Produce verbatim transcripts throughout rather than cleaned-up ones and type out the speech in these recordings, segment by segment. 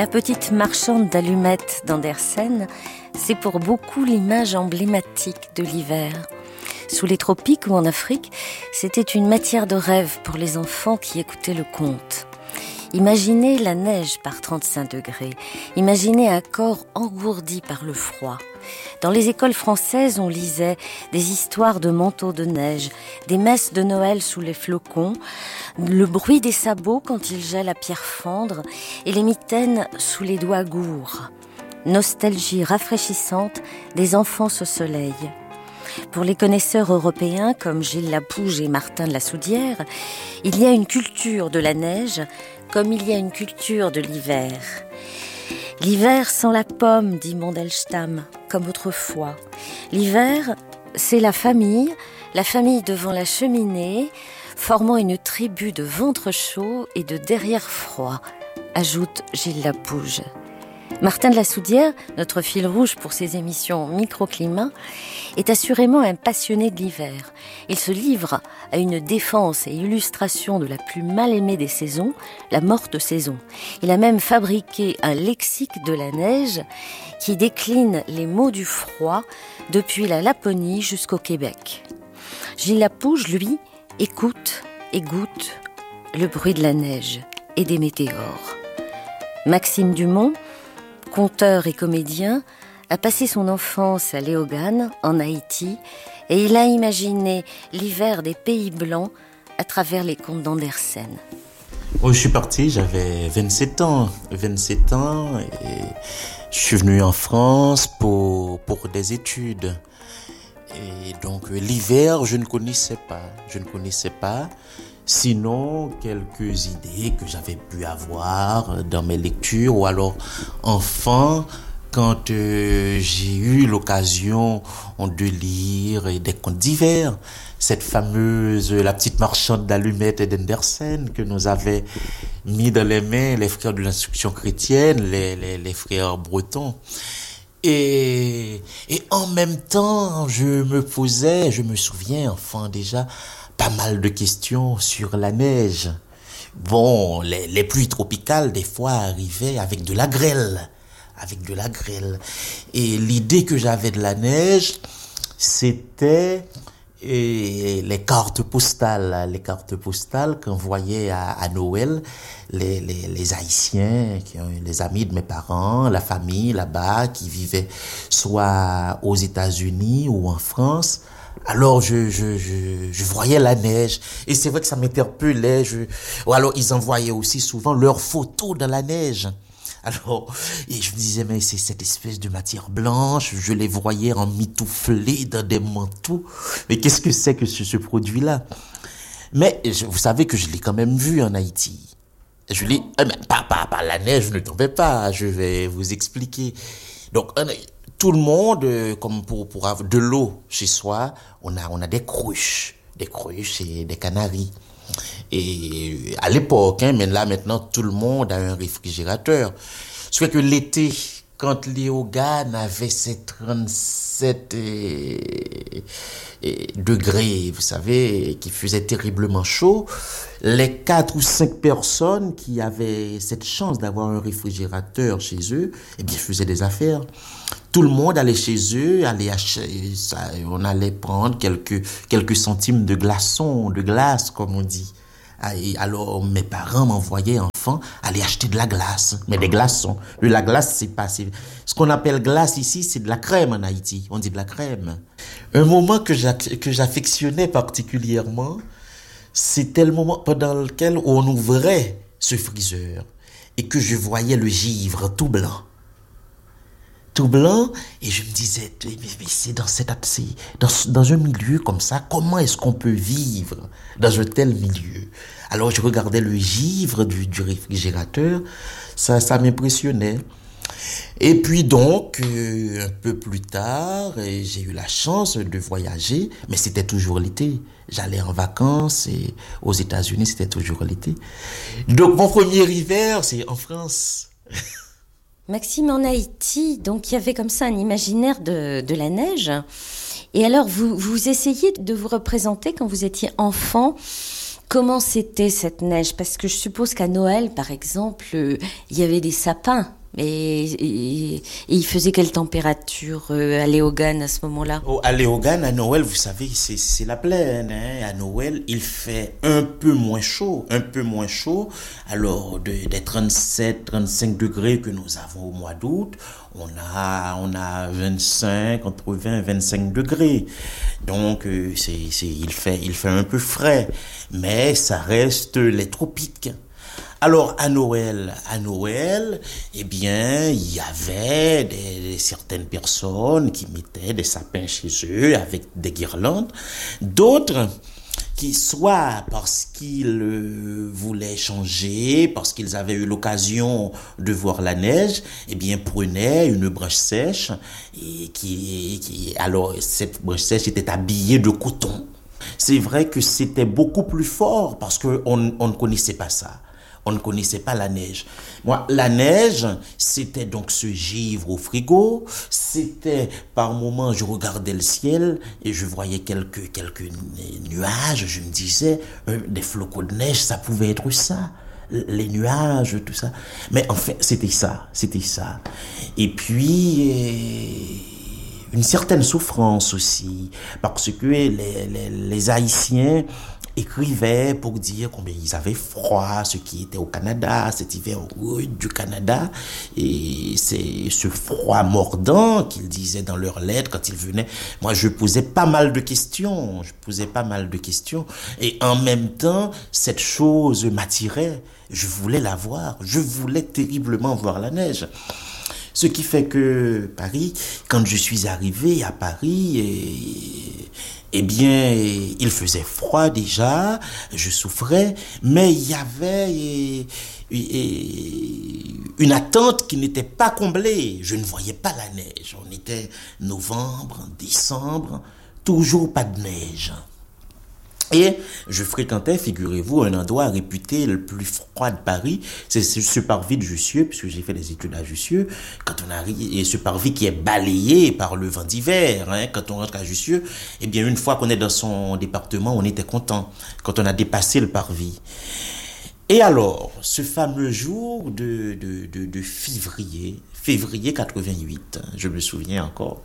La petite marchande d'allumettes d'Andersen, c'est pour beaucoup l'image emblématique de l'hiver. Sous les tropiques ou en Afrique, c'était une matière de rêve pour les enfants qui écoutaient le conte. Imaginez la neige par trente-cinq degrés, imaginez un corps engourdi par le froid. Dans les écoles françaises, on lisait des histoires de manteaux de neige, des messes de Noël sous les flocons, le bruit des sabots quand ils gèlent à pierre fendre et les mitaines sous les doigts gourds. Nostalgie rafraîchissante des enfants au soleil. Pour les connaisseurs européens comme Gilles Lapouge et Martin de la Soudière, il y a une culture de la neige comme il y a une culture de l'hiver. L'hiver sans la pomme, dit Mandelstam, comme autrefois. L'hiver, c'est la famille, la famille devant la cheminée, formant une tribu de ventre chaud et de derrière froid, ajoute Gilles Lapouge. Martin de la Soudière, notre fil rouge pour ses émissions Microclimat, est assurément un passionné de l'hiver. Il se livre à une défense et illustration de la plus mal aimée des saisons, la morte saison. Il a même fabriqué un lexique de la neige qui décline les mots du froid depuis la Laponie jusqu'au Québec. Gilles Lapouge, lui, écoute et goûte le bruit de la neige et des météores. Maxime Dumont, conteur et comédien, a passé son enfance à Léogâne, en Haïti, et il a imaginé l'hiver des pays blancs à travers les contes d'Andersen. Oh, je suis parti, j'avais vingt-sept ans. vingt-sept ans, et je suis venu en France pour, pour des études. Et donc, l'hiver, je ne connaissais pas. Je ne connaissais pas. Sinon, quelques idées que j'avais pu avoir dans mes lectures, ou alors enfant, quand euh, j'ai eu l'occasion de lire des contes d'hiver, cette fameuse La petite marchande d'allumettes d'Andersen que nous avaient mis dans les mains les frères de l'instruction chrétienne, les, les, les frères bretons. Et, et en même temps, je me posais, je me souviens, enfant déjà, pas mal de questions sur la neige. Bon, les, les pluies tropicales, des fois, arrivaient avec de la grêle. Avec de la grêle. Et l'idée que j'avais de la neige, c'était et les cartes postales. Les cartes postales qu'envoyaient à, à Noël les, les, les Haïtiens, qui ont, les amis de mes parents, la famille là-bas, qui vivaient soit aux États-Unis ou en France. Alors je, je je je voyais la neige et c'est vrai que ça m'interpellait. Je ou alors ils envoyaient aussi souvent leurs photos dans la neige. Alors et je me disais mais c'est cette espèce de matière blanche. Je les voyais emmitouflés dans des manteaux. Mais qu'est-ce que c'est que ce, ce produit-là? Mais je, vous savez que je l'ai quand même vu en Haïti. Je l'ai eh, mais pas pas pas la neige ne tombait pas. Je vais vous expliquer. Donc un, tout le monde, comme pour, pour avoir de l'eau chez soi, on a, on a des cruches, des cruches et des canaries. Et à l'époque, hein, mais là maintenant, tout le monde a un réfrigérateur. Ce fait que l'été, quand Léogâne avait ses trente-sept et, et degrés, vous savez, qui faisait terriblement chaud, les quatre ou cinq personnes qui avaient cette chance d'avoir un réfrigérateur chez eux, eh bien, faisaient des affaires. Tout le monde allait chez eux, allait acheter, ça, on allait prendre quelques, quelques centimes de glaçons, de glace, comme on dit. Et alors, mes parents m'envoyaient, enfant, aller acheter de la glace. Mais des glaçons. La glace, c'est pas, c'est, ce qu'on appelle glace ici, c'est de la crème en Haïti. On dit de la crème. Un moment que j'a, que j'affectionnais particulièrement, c'était le moment pendant lequel on ouvrait ce freezer et que je voyais le givre tout blanc. Tout blanc, et je me disais, mais, mais c'est dans cette, c'est dans, dans un milieu comme ça, comment est-ce qu'on peut vivre dans un tel milieu? Alors je regardais le givre du, du réfrigérateur, ça, ça m'impressionnait. Et puis donc, euh, un peu plus tard, j'ai eu la chance de voyager, mais c'était toujours l'été. J'allais en vacances et aux États-Unis, c'était toujours l'été. Donc mon premier hiver, c'est en France. Maxime, en Haïti, donc il y avait comme ça un imaginaire de, de la neige. Et alors, vous, vous essayez de vous représenter quand vous étiez enfant comment c'était cette neige? Parce que je suppose qu'à Noël, par exemple, euh, il y avait des sapins. Et, et, et il faisait quelle température euh, à Léogane à ce moment-là? Oh, à Léogane, à Noël, vous savez, c'est, c'est la plaine. Hein. À Noël, il fait un peu moins chaud, un peu moins chaud. Alors, de, des trente-sept, trente-cinq degrés que nous avons au mois d'août, on a, on a vingt-cinq, entre vingt et vingt-cinq degrés. Donc, euh, c'est, c'est, il fait, il fait un peu frais. Mais ça reste les tropiques. Alors, à Noël, à Noël, eh bien, il y avait des, des, certaines personnes qui mettaient des sapins chez eux avec des guirlandes. D'autres qui, soit parce qu'ils euh, voulaient changer, parce qu'ils avaient eu l'occasion de voir la neige, eh bien, prenaient une branche sèche et qui, qui, alors, cette branche sèche était habillée de coton. C'est vrai que c'était beaucoup plus fort parce qu'on on ne connaissait pas ça. On ne connaissait pas la neige. Moi, la neige, c'était donc ce givre au frigo. C'était, par moments, je regardais le ciel et je voyais quelques, quelques nuages. Je me disais, euh, des flocons de neige, ça pouvait être ça. Les nuages, tout ça. Mais en fait, c'était ça. C'était ça. Et puis, euh, une certaine souffrance aussi. Parce que les, les, les Haïtiens écrivaient pour dire combien ils avaient froid, ceux qui étaient au Canada, cet hiver rude du Canada, et c'est ce froid mordant qu'ils disaient dans leurs lettres quand ils venaient. Moi, je posais pas mal de questions, je posais pas mal de questions, et en même temps, cette chose m'attirait, je voulais la voir, je voulais terriblement voir la neige. Ce qui fait que Paris, quand je suis arrivé à Paris, et, eh bien, il faisait froid déjà, je souffrais, mais il y avait et, et, une attente qui n'était pas comblée. Je ne voyais pas la neige. On était novembre, décembre, toujours pas de neige. Et je fréquentais, figurez-vous, un endroit réputé le plus froid de Paris, c'est ce parvis de Jussieu, puisque j'ai fait des études à Jussieu. Quand on arrive, et ce parvis qui est balayé par le vent d'hiver, hein, quand on rentre à Jussieu, eh bien, une fois qu'on est dans son département, on était content, quand on a dépassé le parvis. Et alors, ce fameux jour de, de, de, de février, février quatre-vingt-huit, je me souviens encore,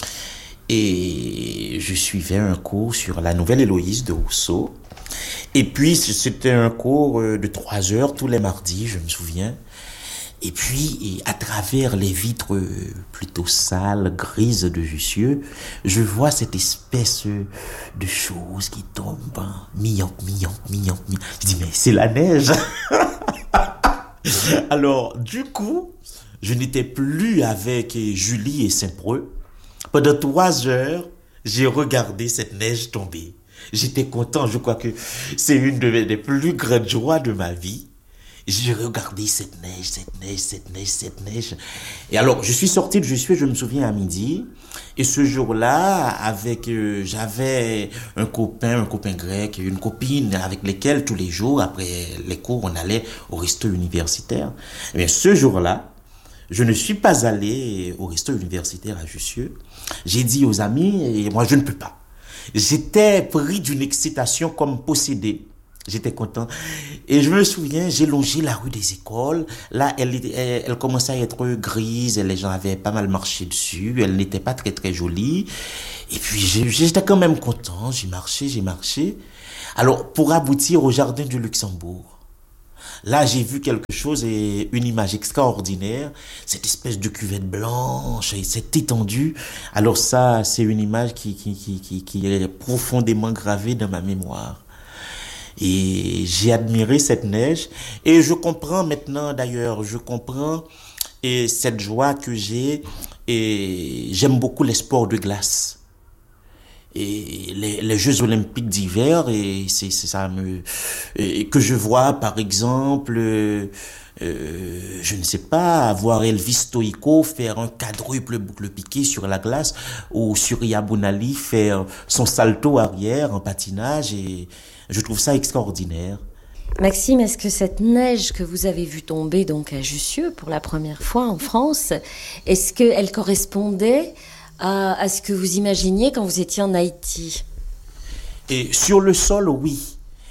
et je suivais un cours sur la Nouvelle Héloïse de Rousseau. Et puis, c'était un cours de trois heures tous les mardis, je me souviens. Et puis, à travers les vitres plutôt sales, grises de Jussieu, je vois cette espèce de chose qui tombe, hein, mi-en, mi-en, mi-en, mi-en. Je dis, mais c'est la neige. Alors, du coup, je n'étais plus avec Julie et Saint-Preux. Pendant trois heures, j'ai regardé cette neige tomber. J'étais content, je crois que c'est une des plus grandes joies de ma vie. J'ai regardé cette neige, cette neige, cette neige, cette neige. Et alors, je suis sorti de Jussieu, je me souviens, à midi. Et ce jour-là, avec, euh, j'avais un copain, un copain grec, une copine avec lesquelles tous les jours, après les cours, on allait au resto universitaire. Et bien, ce jour-là, je ne suis pas allé au resto universitaire à Jussieu. J'ai dit aux amis, et moi je ne peux pas. J'étais pris d'une excitation comme possédé. J'étais content. Et je me souviens, j'ai longé la rue des Écoles. Là, elle, elle, elle commençait à être grise, et les gens avaient pas mal marché dessus. Elle n'était pas très très jolie. Et puis j'étais quand même content. J'ai marché, j'ai marché. Alors, pour aboutir au jardin du Luxembourg. Là, j'ai vu quelque chose et une image extraordinaire, cette espèce de cuvette blanche et cette étendue. Alors ça, c'est une image qui, qui, qui, qui, qui est profondément gravée dans ma mémoire. Et j'ai admiré cette neige et je comprends maintenant d'ailleurs, je comprends et cette joie que j'ai et j'aime beaucoup les sports de glace. Et les, les Jeux Olympiques d'hiver, et c'est, c'est ça me, et que je vois, par exemple, euh, euh, je ne sais pas, voir Elvis Stoïko faire un quadruple boucle piqué sur la glace, ou Surya Bounali faire son salto arrière en patinage, et je trouve ça extraordinaire. Maxime, est-ce que cette neige que vous avez vue tomber donc à Jussieu pour la première fois en France, est-ce qu'elle correspondait À, à ce que vous imaginiez quand vous étiez en Haïti? Et sur le sol, oui.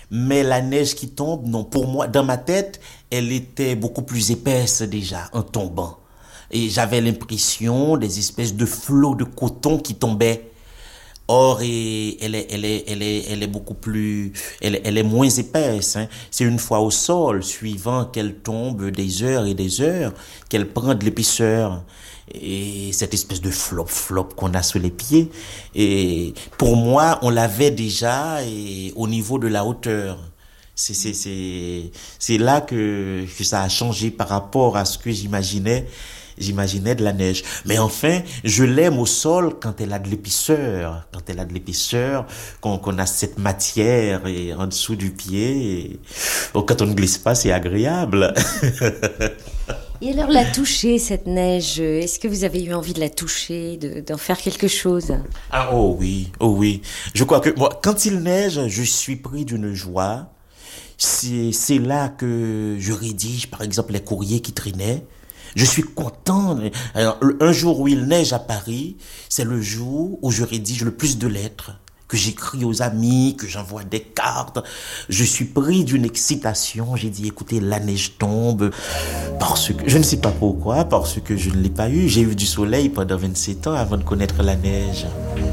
Mais la neige qui tombe, non, pour moi, dans ma tête, elle était beaucoup plus épaisse déjà en tombant. Et j'avais l'impression des espèces de flots de coton qui tombaient. Or, et elle est, elle est, elle est, elle est beaucoup plus, elle, elle est moins épaisse, hein. C'est une fois au sol, suivant qu'elle tombe des heures et des heures, qu'elle prend de l'épaisseur. Et cette espèce de flop, flop qu'on a sous les pieds. Et pour moi, on l'avait déjà et au niveau de la hauteur. C'est, c'est, c'est, c'est là que, que ça a changé par rapport à ce que j'imaginais. J'imaginais de la neige. Mais enfin, je l'aime au sol quand elle a de l'épaisseur. Quand elle a de l'épaisseur, qu'on, qu'on a cette matière et en dessous du pied. Et... Oh, quand on ne glisse pas, c'est agréable. Et alors, la toucher, cette neige, est-ce que vous avez eu envie de la toucher, de, d'en faire quelque chose? Ah, oh oui, oh oui. Je crois que moi, quand il neige, je suis pris d'une joie. C'est, c'est là que je rédige, par exemple, les courriers qui traînaient. Je suis content. Alors, un jour où il neige à Paris, c'est le jour où je rédige le plus de lettres, que j'écris aux amis, que j'envoie des cartes. Je suis pris d'une excitation. J'ai dit, écoutez, la neige tombe. Parce que, je ne sais pas pourquoi, parce que je ne l'ai pas eu. J'ai eu du soleil pendant vingt-sept ans avant de connaître la neige.